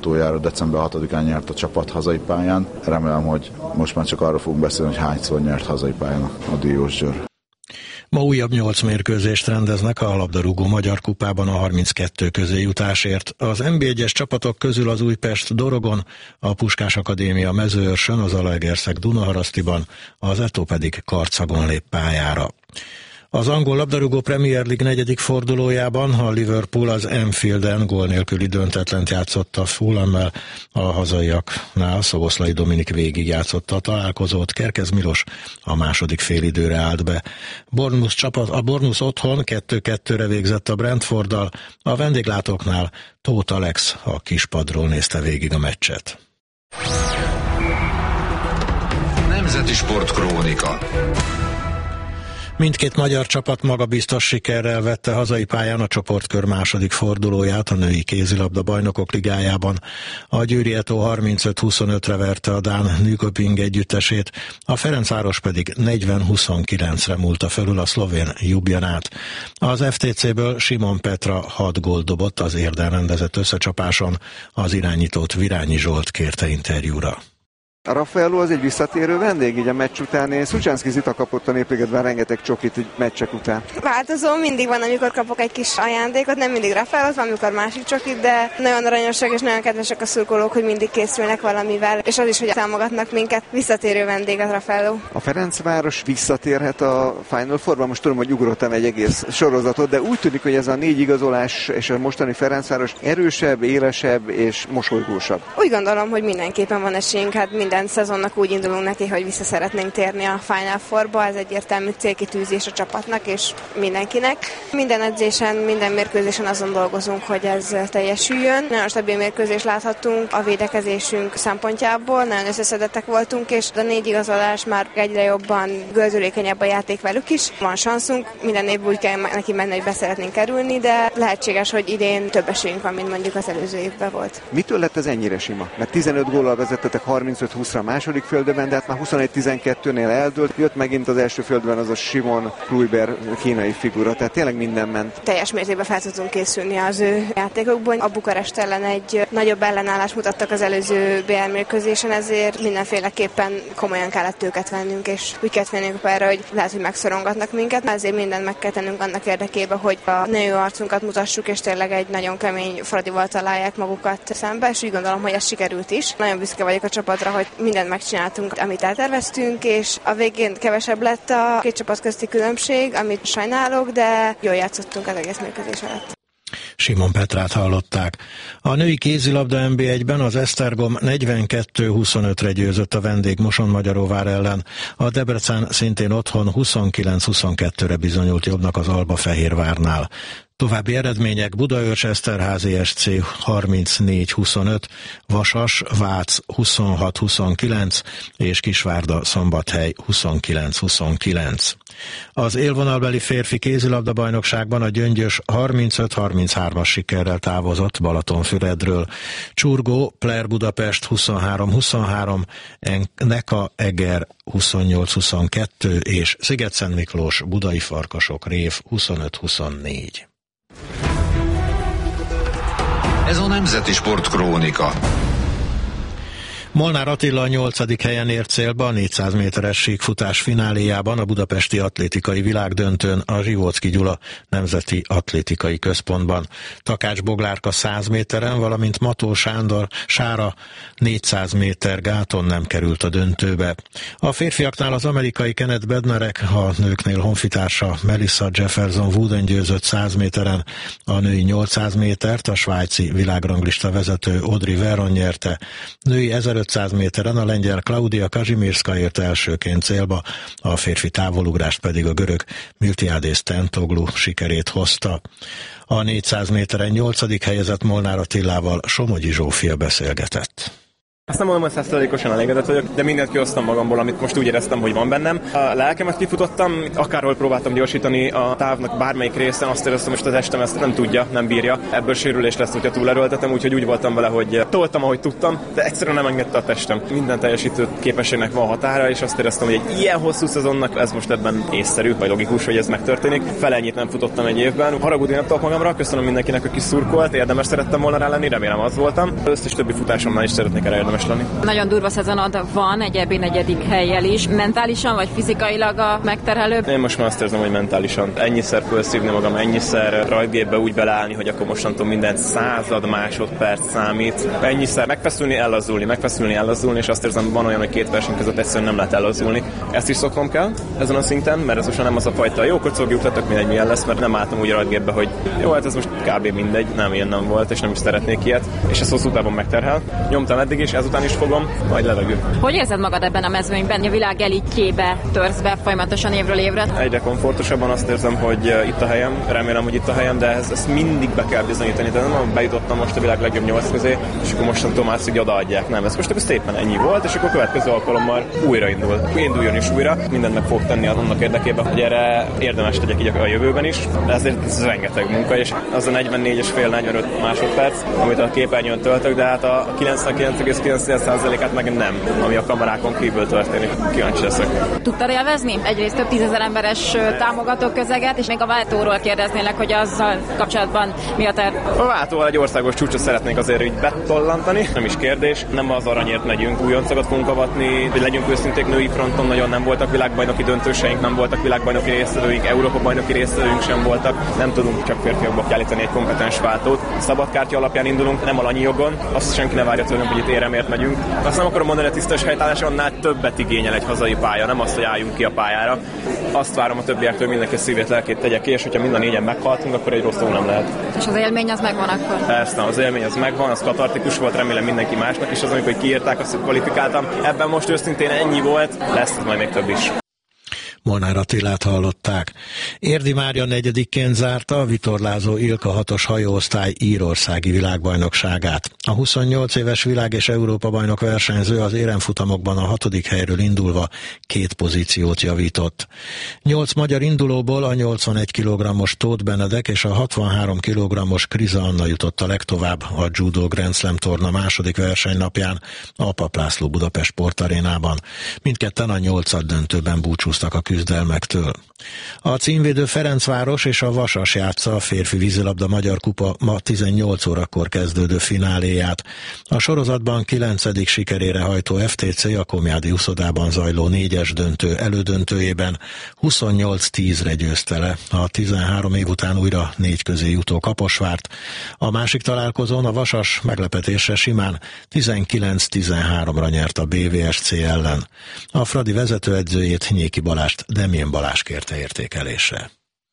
utoljára december 6-án nyert a csapat hazai pályán. Remélem, hogy most már csak arra fogunk beszélni, hogy hányszor nyert hazai pályán a Diósgyőr. Ma újabb 8 mérkőzést rendeznek a labdarúgó Magyar Kupában a 32 közéjutásért. Az NB1-es csapatok közül az Újpest Dorogon, a Puskás Akadémia Mezőőrsön, az Zalaegerszeg Dunaharasztiban, az Eto pedig Karcagon lép pályára. Az angol labdarúgó Premier League 4. fordulójában a Liverpool az Anfielden gól nélküli döntetlent játszott a Fulhammel, a hazaiaknál Szoboszlai Dominik végig játszotta a találkozót, Kerkez Milos a második félidőre állt be. A Bournemouth otthon 2-2-re végzett a Brentforddal, a vendéglátóknál Tóth Alex a kispadról nézte végig a meccset. Nemzeti Sportkrónika. Mindkét magyar csapat magabiztos sikerrel vette hazai pályán a csoportkör második fordulóját a női kézilabda bajnokok ligájában. A Győri Eto 35-25-re verte a dán Nyköping együttesét, a Ferencváros pedig 40-29-re múlta fölül a szlovén Ljubljanát. Az FTC-ből Simon Petra 6 gólt dobott az érden rendezett összecsapáson, az irányítót Virányi Zsolt kérte interjúra. A Raffaello az egy visszatérő vendég, így a meccs után. Én Szucsánszky Zita kapott a Népligetben rengeteg csokit így meccsek után. Változó, mindig van, amikor kapok egy kis ajándékot, nem mindig Raffaello, van, amikor másik csokit, de nagyon aranyosak és nagyon kedvesek a szurkolók, hogy mindig készülnek valamivel, és az is, hogy támogatnak minket. Visszatérő vendég a Raffaello. A Ferencváros visszatérhet a Final Fourba, most tudom, hogy ugrottam egy egész sorozatot, de úgy tűnik, hogy ez a 4 igazolás és a mostani Ferencváros erősebb, élesebb és mosolygósabb. Úgy gondolom, hogy mindenképpen van esélyünk, hát minden szezonnak úgy indulunk neki, hogy vissza szeretnénk térni a Final Fourba, ez egyértelmű célkitűzés a csapatnak és mindenkinek. Minden edzésen, minden mérkőzésen azon dolgozunk, hogy ez teljesüljön. Nagyon stabil mérkőzést láthattunk a védekezésünk szempontjából, nagyon összeszedettek voltunk, és a 4 igazolás már egyre jobban gördülékenyebb a játék velük is. Van szanszunk, minden évben úgy kell neki menni, hogy be szeretnénk kerülni, de lehetséges, hogy idén több esélyünk van, mint mondjuk az előző évben volt. Mitől lett ez ennyire sima? Mert 15 góllal vezettetek 35-20-ra a második földben, de hát már 21-12-nél eldőlt. Jött megint az első földben az a Simon Kluiber kínai figura, tehát tényleg minden ment. Teljes mértékben fel tudtunk készülni az ő játékokból. A Bukarest ellen egy nagyobb ellenállást mutattak az előző BL mérkőzésen, ezért mindenféleképpen komolyan kellett őket vennünk, és úgy kellett vennünk erre, hogy lehet, hogy megszorongatnak minket. Ezért mindent meg kell tennünk annak érdekében, hogy a női arcunkat mutassuk, és tényleg egy nagyon kemény Fradival találják magukat szembe, és úgy gondolom, hogy ez sikerült is. Nagyon büszke vagyok a csapatra, hogy mindent megcsináltunk, amit elterveztünk, és a végén kevesebb lett a két csapat közti különbség, amit sajnálok, de jól játszottunk az egész mérkőzés alatt. Simon Petrát hallották. A női kézilabda NB1-ben az Esztergom 42-25-re győzött a vendég Mosonmagyaróvár ellen. A Debrecen szintén otthon 29-22-re bizonyult jobbnak az Albafehérvárnál. További eredmények: Budaörs Eszterházi SC 34-25, Vasas Vác 26-29 és Kisvárda Szombathely 29-29. Az élvonalbeli férfi kézilabda bajnokságban a Gyöngyös 35-33-as sikerrel távozott Balatonfüredről. Csurgó Pler Budapest 23-23, Neka Eger 28-22 és Szigetszent Miklós Budai Farkasok Rév 25-24. Ez a Nemzeti Sportkrónika. Molnár Attila a 8. helyen ért célba a 400 méteres síkfutás fináléjában a budapesti atlétikai világdöntőn a Zsivóczky Gyula Nemzeti Atlétikai Központban. Takács Boglárka 100 méteren, valamint Mató Sára 400 méter gáton nem került a döntőbe. A férfiaknál az amerikai Kenneth Bednarek, a nőknél honfitársa Melissa Jefferson Wooden győzött 100 méteren, a női 800 métert a svájci világranglista vezető Audrey Veron nyerte, női 1500 méteren a lengyel Klaudia Kazimierska ért elsőként célba, a férfi távolugrást pedig a görög Miltiades Tentoglu sikerét hozta. A 400 méteren 8. helyezett Molnár Attilával Somogyi Zsófia beszélgetett. Azt nem mondom, hogy 100%-osan elégedett vagyok, de mindent kihoztam magamból, amit most úgy éreztem, hogy van bennem. A lelkemet kifutottam, akárhol próbáltam gyorsítani a távnak bármelyik részen, azt éreztem, most a testem ezt nem tudja, nem bírja. Ebből sérülés lesz, hogyha túlerőltetem, úgyhogy úgy voltam vele, hogy toltam, ahogy tudtam, de egyszerűen nem engedte a testem. Minden teljesítő képességnek van határa, és azt éreztem, hogy egy ilyen hosszú szezonnak ez most ebben észszerű, vagy logikus, hogy ez megtörténik. Felennyit nem futottam egy évben. Haragudni nem tudok magamra, köszönöm mindenkinek, aki szurkolt, érdemes szerettem volna rá lenni, remélem az voltam. Összes többi futásomnál is szeretnék erre érdemes lenni. Nagyon durva szezonod van, egy EB 4. hellyel is. Mentálisan vagy fizikailag a megterhelőbb? Én most már azt érzem, hogy mentálisan. Ennyiszer felszívni magam, ennyiszer rajtgépbe úgy beleállni, hogy akkor mostantól minden 100 másodperc számít. Ennyiszer megfeszülni, ellazulni, és azt érzem, van olyan, hogy két verseny között egyszerűen nem lehet ellazulni. Ezt is szoknom kell ezen a szinten, mert ez most nem az a fajta jó kocogjuk, tök mindegy milyen lesz, mert nem álltam úgy a rajtgépbe, hogy jó, hát ez most kb. Mindegy, nem ilyen nem volt, és nem is szeretnék ilyet, és ez hosszú távon megterhel. Nyomtam eddig is, ezután is fogom, majd levegő. Hogy érzed magad ebben a mezőnyben? A világ elitjébe törsz be folyamatosan évről évre? Egyre komfortosabban azt érzem, hogy itt a helyem, remélem, hogy itt a helyem, de ezt mindig be kell bizonyítani. De nem bejutottam most a világ legjobb 8 közé, és akkor mostantól már így odaadják. Nem, ez most akkor szépen ennyi volt, és akkor a következő alkalommal újraindul. Induljon is újra, mindent meg fog tenni annak érdekében, hogy erre érdemes tegyek így a jövőben is. De ezért ez rengeteg munka, és az a 44,5-45 másodperc, amit a képernyőn töltök, de hát a 99,9%-át meg nem, ami a kamerákon kívül történik. Kíváncsi leszek. Tudtad élvezni? Egyrészt több 10 000 emberes támogató közeget, és még a váltóról kérdeznélek, hogy azzal kapcsolatban mi a terv? A váltóval egy országos csúcsot szeretnénk azért így betollantani, nem is kérdés. Nem az aranyért megyünk, újoncokat fogunk avatni, hogy legyünk őszinték, női fronton nagyon nem voltak világbajnoki döntőseink, nem voltak világbajnoki résztvevőink, Európa-bajnoki résztvevőink sem voltak. Nem tudunk csak férfiakba kiállítani egy kompetens váltót. Szabadkártya alapján indulunk, nem alanyi jogon. Azt senki ne várja tőlünk, hogy itt éremért megyünk. Azt nem akarom mondani, hogy tisztes helytállás, annál többet igényel egy hazai pálya, nem azt, hogy álljunk ki a pályára. Azt várom a többiektől, mindenki szívét, lelkét tegye ki, és hogyha mind a négyen meghaltunk, akkor egy rossz dolog nem lehet. És az élmény az megvan akkor? Persze, az élmény az megvan, az katartikus volt, remélem mindenki másnak is, az, amikor kiírták, azt kvalifikáltam. Ebben most őszintén ennyi volt, lesz majd még több is. Molnár Attilát hallották. Érdi Mária 4-ként zárta a vitorlázó Ilka 6-os hajóosztály írországi világbajnokságát. A 28 éves világ- és Európa-bajnok versenyző az éremfutamokban a 6. helyről indulva 2 pozíciót javított. 8 magyar indulóból a 81 kg-os Tóth Benedek és a 63 kg-os Kriza Anna jutott a legtovább a Judo Grand Slam torna második versenynapján a Papp László Budapest Sportarénában. Mindketten a 8. döntőben búcsúztak a küzdelmektől. A címvédő Ferencváros és a Vasas játsza a férfi vízilabda Magyar Kupa ma 18 órakor kezdődő fináléját. A sorozatban 9. sikerére hajtó FTC a Komjádi uszodában zajló 4-es döntő elődöntőjében 28-10-re győzte le a 13 év után újra 4 közé jutó Kaposvárt. A másik találkozón a Vasas meglepetésre simán 19-13-ra nyert a BVSC ellen. A Fradi vezetőedzőjét, Nyéki Balást Demjén Balázs kérte értékelésre.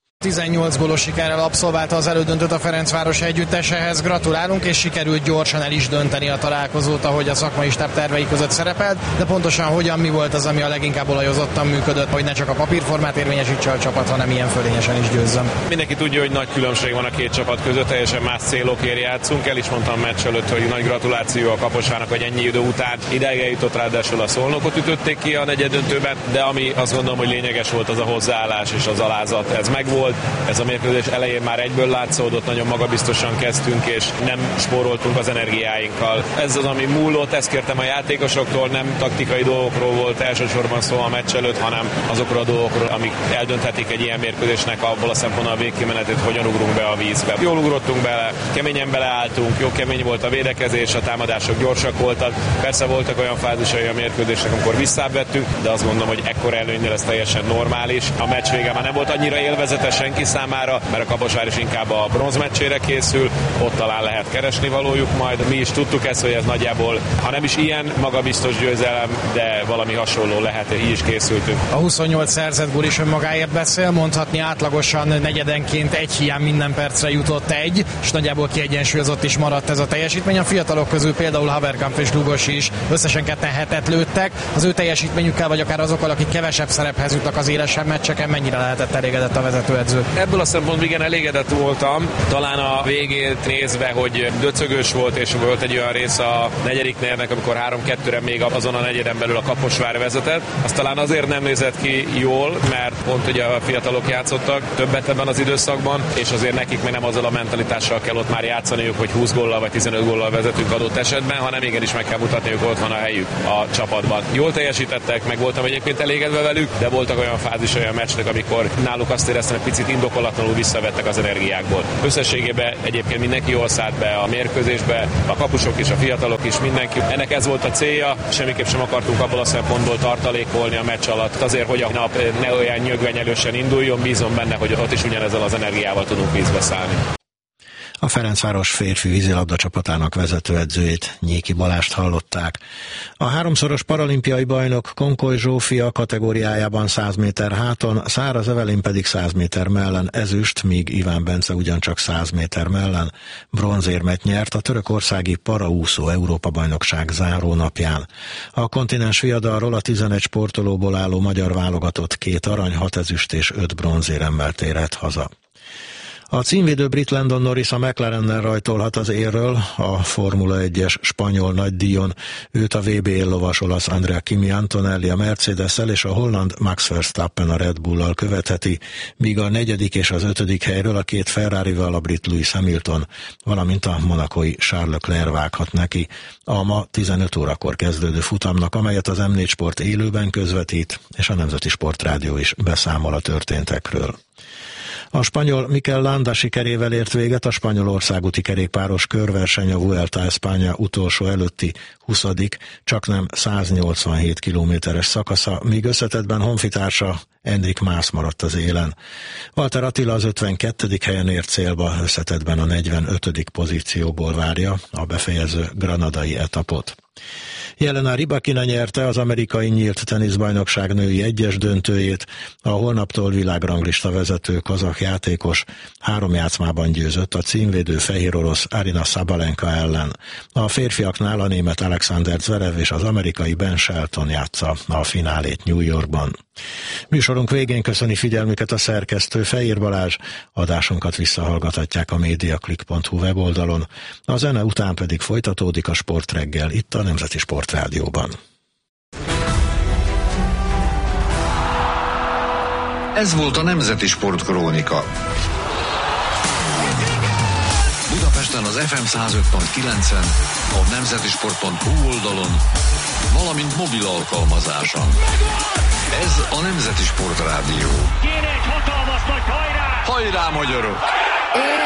18 gólos sikerrel abszolválta az elődöntőt a Ferencváros együttesehez. Gratulálunk, és sikerült gyorsan el is dönteni a találkozót, ahogy a szakmai stáb tervei között szerepelt, de pontosan hogyan, mi volt az, ami a leginkább olajozottan működött, hogy ne csak a papírformát érvényesítse a csapat, hanem ilyen fölényesen is győzzön. Mindenki tudja, hogy nagy különbség van a két csapat között, teljesen más célokért játszunk. El is mondtam meccs előtt, hogy nagy gratuláció a Kaposvárnak, hogy ennyi idő után ideig eljutott, ráadásul a Szolnokot ütötték ki a negyeddöntőben, de ami azt gondolom, hogy lényeges volt, az a hozzáállás és az alázat. Ez megvolt. Ez a mérkőzés elején már egyből látszódott, nagyon magabiztosan kezdtünk, és nem spóroltunk az energiáinkkal. Ez az, ami múlott, ezt kértem a játékosoktól, nem taktikai dolgokról volt elsősorban szó a meccs előtt, hanem azokról a dolgokról, amik eldönthetik egy ilyen mérkőzésnek abból a szempontból a végkimenetét, hogyan ugrunk be a vízbe. Jól ugrottunk bele, keményen beleálltunk, jó kemény volt a védekezés, a támadások gyorsak voltak. Persze voltak olyan fázisai a mérkőzésnek, amikor visszávettünk, de azt gondolom, hogy ekkor előnynél ez teljesen normális. A meccs vége már nem volt annyira élvezetes senki számára, mert a Kaposvár is inkább a bronzmeccsére készül, ott talán lehet keresni valójuk majd. Mi is tudtuk ezt, hogy ez nagyjából, ha nem is ilyen magabiztos győzelem, de valami hasonló lehet, így is készültünk. A 28 szerzett gól is önmagáért beszél, mondhatni átlagosan negyedenként egy hiány minden percre jutott egy, és nagyjából kiegyensúlyozott is maradt ez a teljesítmény. A fiatalok közül például Haverkamp és Lugosi is összesen 2 hetet lőttek. Az ő teljesítményükkel, vagy akár azokkal, akik kevesebb szerephez jutnak az élesebb meccseken, mennyire lehetett elégedett a vezetőedző? edző? Ebből a szempontból igen elégedett voltam. Talán a végét nézve, hogy döcögös volt, és volt egy olyan rész a negyedik negyednek, amikor 3-2-re még azon a negyeden belül a Kaposvár vezetett. Az talán azért nem nézett ki jól, mert pont ugye a fiatalok játszottak többet ebben az időszakban, és azért nekik még nem azzal a mentalitással kell ott már játszaniuk, hogy 20 góllal vagy 15 góllal vezetünk adott esetben, hanem igenis meg kell mutatniuk, hogy ott van a helyük a csapatban. Jól teljesítettek, meg voltam egyébként elégedve velük, de voltak olyan fázis, olyan meccsnek, amikor náluk azt éreztem, hogy picit indokolatlanul visszavettek az energiákból. Összességében egyébként mindenki jól szállt be a mérkőzésbe, a kapusok is, a fiatalok is, mindenki. Ennek ez volt a célja, semmiképp sem akartunk abból a szempontból tartalékolni a meccs alatt. Azért, hogy a nap ne olyan nyögvenyelősen induljon, bízom benne, hogy ott is ugyanezzel az energiával tudunk vízbe szállni. A Ferencváros férfi vízilabda csapatának vezetőedzőjét, Nyéki Balást hallották. A háromszoros paralimpiai bajnok Konkoly Zsófia kategóriájában 100 méter háton, Száraz Evelin pedig 100 méter mellen ezüst, míg Iván Bence ugyancsak 100 méter mellen bronzérmet nyert a törökországi paraúszó Európa-bajnokság zárónapján. A kontinens viadalról a 11 sportolóból álló magyar válogatott 2 arany, 6 ezüst és 5 bronzéremmel térhet haza. A címvédő brit Landon Norris a McLarennel rajtolhat az élről a Formula 1-es spanyol nagydíjon. Őt a VB éllovas olasz Andrea Kimi Antonelli a Mercedes-el és a holland Max Verstappen a Red Bull-al követheti, míg a 4. és az 5. helyről a 2 Ferrarival a brit Lewis Hamilton, valamint a monacói Charles Leclerc vághat neki. A ma 15 órakor kezdődő futamnak, amelyet az M4 Sport élőben közvetít, és a Nemzeti Sportrádió is beszámol a történtekről. A spanyol Mikel Landa sikerével ért véget a spanyolországúti kerékpáros körverseny a Vuelta a España utolsó előtti 20., csaknem 187 kilométeres szakasza, míg összetettben honfitársa Enric Mas maradt az élen. Walter Attila az 52. helyen ért célba, összetettben a 45. pozícióból várja a befejező granadai etapot. Jelena Rybakina nyerte az amerikai nyílt teniszbajnokság női 1-es döntőjét, a holnaptól világranglista vezető kazah játékos 3 játszmában győzött a címvédő fehér orosz Arina Sabalenka ellen. A férfiaknál a német Alexander Zverev és az amerikai Ben Shelton játsza a finálét New Yorkban. Műsorunk végén köszöni figyelmüket a szerkesztő Fehér Balázs, adásunkat visszahallgathatják a mediaclick.hu weboldalon, a zene után pedig folytatódik a Sportreggel itt a Nemzeti Sportrádióban. Ez volt a Nemzeti Sportkrónika. Budapesten az FM 105.9-en, a nemzetisport.hu oldalon, valamint mobil alkalmazáson. Ez a Nemzeti Sportrádió. Kéne egy hatalmas nagy hajrá! Hajrá, magyarok!